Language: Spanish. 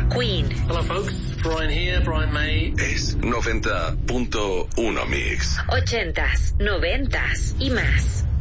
Queen. Hello folks, Brian here, Brian May. Es 90.1 Mix. 80s, 90s y más.